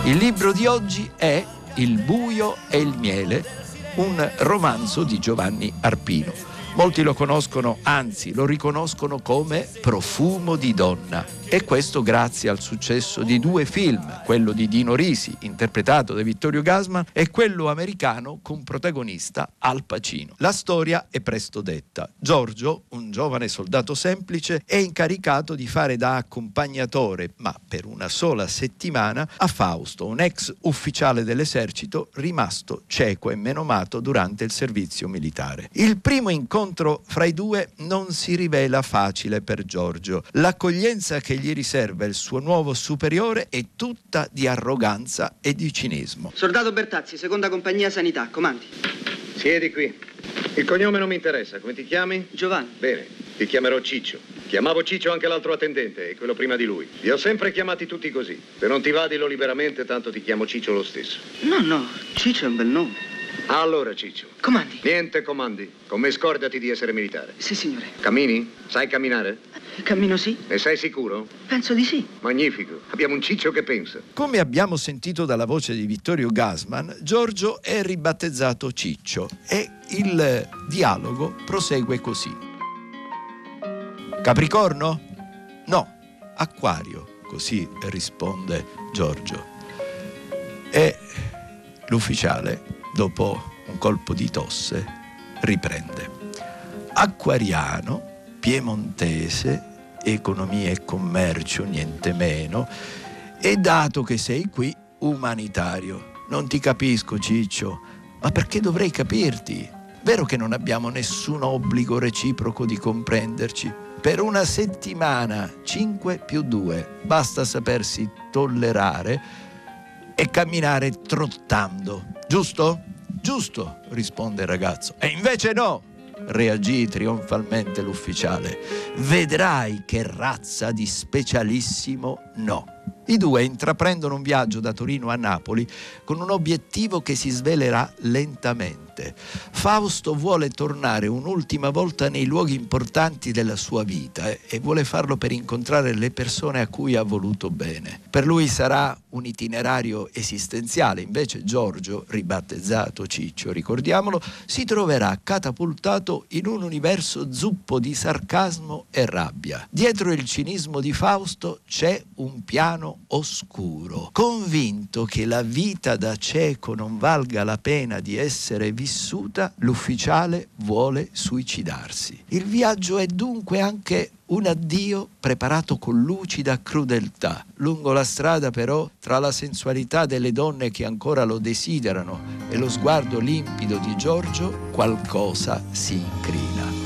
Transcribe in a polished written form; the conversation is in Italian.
Il libro di oggi è Il buio e il miele, un romanzo di Giovanni Arpino. Molti lo conoscono, anzi lo riconoscono come Profumo di donna. E questo grazie al successo di 2 film, quello di Dino Risi, interpretato da Vittorio Gassman, e quello americano con protagonista Al Pacino. La storia è presto detta. Giorgio, un giovane soldato semplice, è incaricato di fare da accompagnatore, ma per una sola settimana, a Fausto, un ex ufficiale dell'esercito rimasto cieco e menomato durante il servizio militare. Il primo incontro fra i due non si rivela facile per Giorgio. L'accoglienza che gli riserva il suo nuovo superiore è tutta di arroganza e di cinismo. Soldato Bertazzi, seconda compagnia sanità, comandi. Siedi qui. Il cognome non mi interessa. Come ti chiami? Giovanni. Bene, ti chiamerò Ciccio. Chiamavo Ciccio anche l'altro attendente e quello prima di lui. Li ho sempre chiamati tutti così. Se non ti va, dillo liberamente, tanto ti chiamo Ciccio lo stesso. No, Ciccio è un bel nome. Allora, Ciccio. Comandi. Niente comandi. Con me scordati di essere militare. Sì, signore. Cammini? Sai camminare? Cammino sì. Ne sei sicuro? Penso di sì. Magnifico. Abbiamo un Ciccio che pensa. Come abbiamo sentito dalla voce di Vittorio Gassman, Giorgio è ribattezzato Ciccio e il dialogo prosegue così. Capricorno? No, Acquario, così risponde Giorgio. E l'ufficiale, dopo un colpo di tosse, riprende. Acquariano, piemontese, economia e commercio, niente meno, e dato che sei qui, umanitario. Non ti capisco, Ciccio, ma perché dovrei capirti? Vero che non abbiamo nessun obbligo reciproco di comprenderci? Per una settimana, 5+2, basta sapersi tollerare e camminare trottando, giusto? Giusto, risponde il ragazzo. E invece no, reagì trionfalmente l'ufficiale. Vedrai che razza di specialissimo no. I due intraprendono un viaggio da Torino a Napoli con un obiettivo che si svelerà lentamente. Fausto vuole tornare un'ultima volta nei luoghi importanti della sua vita e vuole farlo per incontrare le persone a cui ha voluto bene. Per lui sarà un itinerario esistenziale, invece Giorgio, ribattezzato Ciccio, ricordiamolo, si troverà catapultato in un universo zuppo di sarcasmo e rabbia. Dietro il cinismo di Fausto c'è un piano oscuro. Convinto che la vita da cieco non valga la pena di essere vissuta, l'ufficiale vuole suicidarsi. Il viaggio è dunque anche un addio preparato con lucida crudeltà. Lungo la strada però, tra la sensualità delle donne che ancora lo desiderano e lo sguardo limpido di Giorgio, qualcosa si incrina.